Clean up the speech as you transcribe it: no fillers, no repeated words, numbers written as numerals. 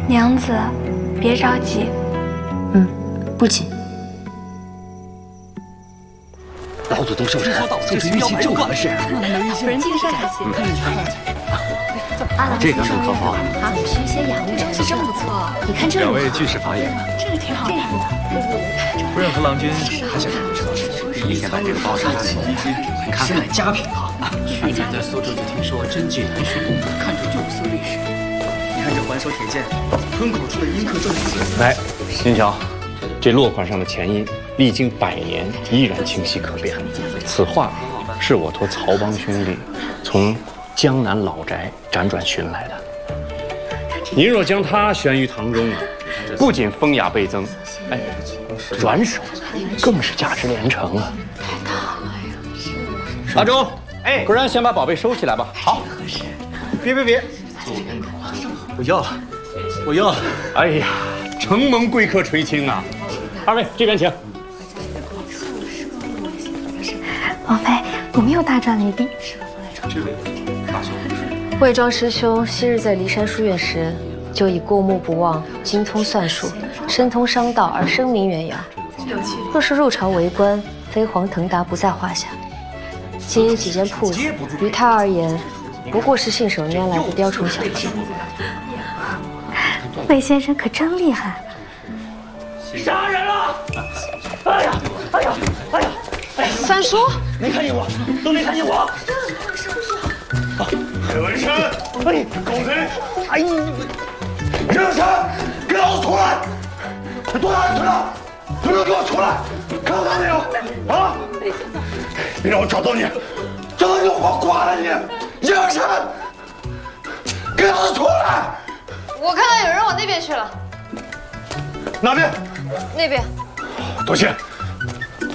娘子，别着急。 不急。 老祖宗寿辰，这是玉器正合适。 夫人敬上。 这个如何包啊？ 学些雅物， 这真不错。 你看这两位巨士发言。 这个挺好看的。 夫人和郎君还想什么车？ 明天把这个包上来，你看看佳品啊！ 去年在苏州就听说真迹难寻，看着就有丝历史。你看这还手铁剑，吞口处的阴刻正字。 来，您瞧，这落款上的前因，历经100年依然清晰可辨。此画是我托曹帮兄弟从江南老宅辗转寻来的。您若将它悬于堂中，不仅风雅倍增，哎，转手更是价值连城啊！阿忠，哎，不然先把宝贝收起来吧。好， 别，我要了，我要了。 哎呀，承蒙贵客垂青啊！二位这边请。 王妃，我们又大赚了一笔。 魏庄师兄昔日在骊山书院时，就以过目不忘、精通算术、深通商道而声名远扬。若是入朝为官，飞黄腾达不在话下。经营几间铺子，于他而言，不过是信手拈来的雕虫小技。 魏先生可真厉害。 杀人了！哎呀！ 三叔， 没看见我，都没看见我。 海文山，哎，狗贼！ 哎呀！任文山，给老子出来！多大的腿了？能不能给我出来？看到他没有？啊！别让我找到你，找到你我剐了你！任文山，给老子出来！ 我看到有人往那边去了。 哪边？ 那边。 多谢。